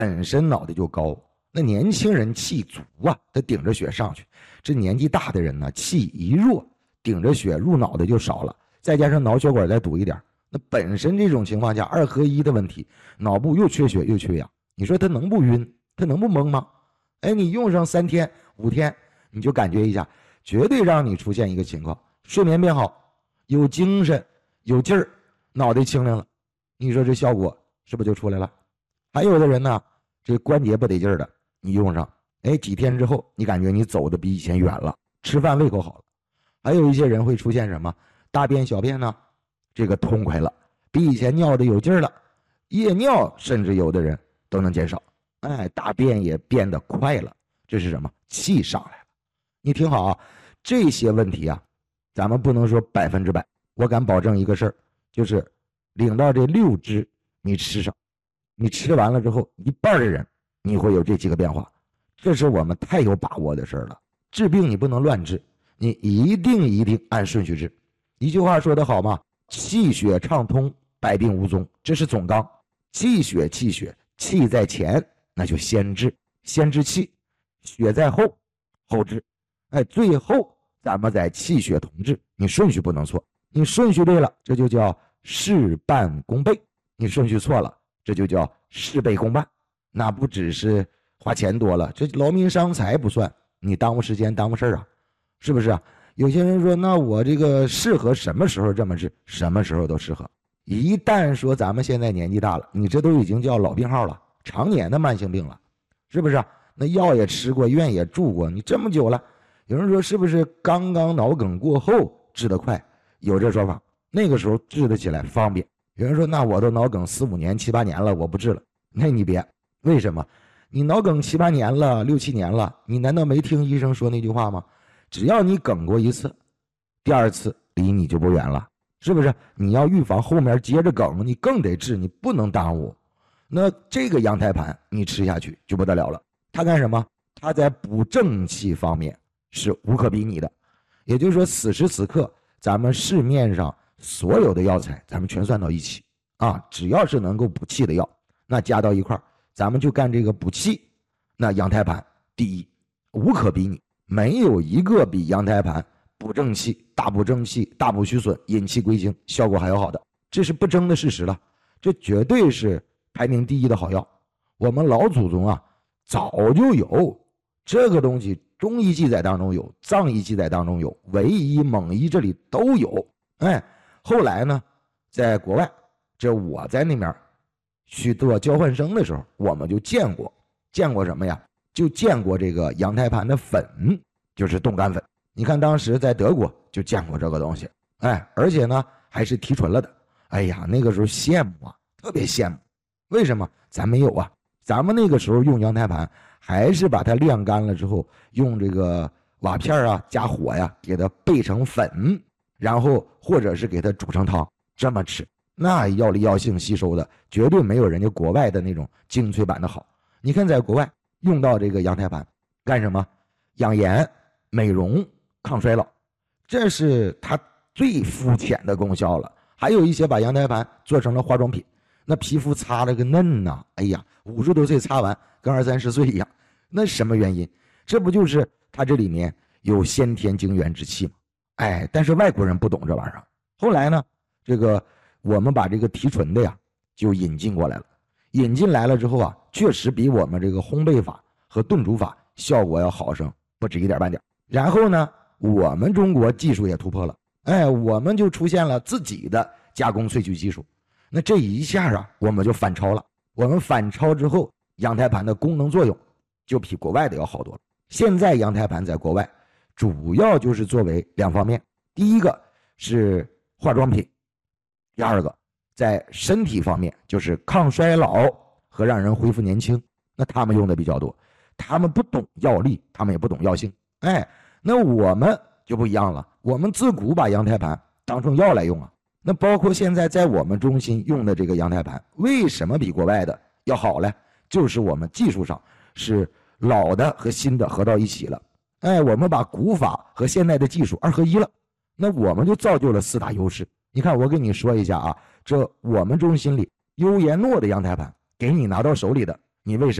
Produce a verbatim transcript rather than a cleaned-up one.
本身脑袋就高，那年轻人气足啊，他顶着血上去。这年纪大的人呢，气一弱，顶着血入脑袋就少了，再加上脑血管再堵一点，那本身这种情况下二合一的问题，脑部又缺血又缺氧，你说他能不晕？他能不懵吗？哎，你用上三天五天，你就感觉一下，绝对让你出现一个情况，睡眠变好，有精神，有劲儿，脑袋清亮了。你说这效果是不是就出来了？还有的人呢，这关节不得劲儿的，你用上，哎，几天之后，你感觉你走的比以前远了，吃饭胃口好了。还有一些人会出现什么？大便小便呢，这个痛快了，比以前尿的有劲儿了，夜尿甚至有的人都能减少。哎，大便也变得快了，这是什么？气上来了。你听好啊，这些问题啊，咱们不能说百分之百，我敢保证一个事儿，就是领到这六支你吃上，你吃完了之后，一半的人你会有这几个变化，这是我们太有把握的事儿了。治病你不能乱治，你一定一定按顺序治。一句话说得好嘛，气血畅通，百病无踪，这是总纲。气血气血，气在前，那就先治，先治气；血在后，后治。哎，最后咱们在气血同治，你顺序不能错。你顺序对了，这就叫事半功倍；你顺序错了，这就叫事倍功半。那不只是花钱多了，这劳民伤财不算，你耽误时间耽误事儿啊，是不是啊？有些人说，那我这个适合什么时候这么治？什么时候都适合。一旦说咱们现在年纪大了，你这都已经叫老病号了，常年的慢性病了，是不是啊？那药也吃过，院也住过，你这么久了，有人说是不是刚刚脑梗过后治得快？有这说法，那个时候治得起来方便。有人说，那我都脑梗四五年七八年了，我不治了。那你别，为什么？你脑梗七八年了，六七年了，你难道没听医生说那句话吗？只要你梗过一次，第二次离你就不远了，是不是？你要预防后面接着梗，你更得治，你不能耽误。那这个羊胎盘你吃下去就不得了了，它干什么？它在补正气方面是无可比拟的。也就是说，此时此刻咱们市面上所有的药材咱们全算到一起啊，只要是能够补气的药，那加到一块儿，咱们就干这个补气。那羊胎盘第一，无可比拟，没有一个比羊胎盘补正气、大补正气、大补虚损、引气归经效果还要好的，这是不争的事实了，这绝对是排名第一的好药。我们老祖宗啊早就有这个东西，中医记载当中有，藏医记载当中有，维医、蒙医这里都有。哎，后来呢，在国外，这我在那边去做交换生的时候，我们就见过，见过什么呀？就见过这个羊胎盘的粉，就是冻干粉。你看当时在德国就见过这个东西，哎，而且呢还是提纯了的。哎呀，那个时候羡慕啊，特别羡慕。为什么？咱没有啊。咱们那个时候用羊胎盘，还是把它晾干了之后，用这个瓦片啊加火呀，给它焙成粉，然后或者是给它煮成汤，这么吃，那药力药性吸收的绝对没有人家国外的那种精粹版的好。你看在国外用到这个羊胎盘干什么？养颜、美容、抗衰老，这是它最肤浅的功效了。还有一些把羊胎盘做成了化妆品，那皮肤擦了个嫩呐、啊，哎呀，五十多岁擦完跟二三十岁一样，那什么原因？这不就是它这里面有先天精元之气吗？哎，但是外国人不懂这玩意儿。后来呢，这个我们把这个提纯的呀就引进过来了。引进来了之后啊，确实比我们这个烘焙法和炖煮法效果要好上不止一点半点。然后呢，我们中国技术也突破了，哎，我们就出现了自己的加工萃取技术。那这一下啊，我们就反超了。我们反超之后，羊胎盘的功能作用就比国外的要好多了。现在羊胎盘在国外主要就是作为两方面，第一个是化妆品，第二个在身体方面就是抗衰老和让人恢复年轻，那他们用的比较多。他们不懂药力，他们也不懂药性，哎，那我们就不一样了，我们自古把羊胎盘当成药来用啊。那包括现在在我们中心用的这个羊胎盘，为什么比国外的要好呢？就是我们技术上是老的和新的合到一起了，哎，我们把古法和现代的技术二合一了，那我们就造就了四大优势。你看，我跟你说一下啊，这我们中心里优颜诺的羊胎盘给你拿到手里的， 你为什么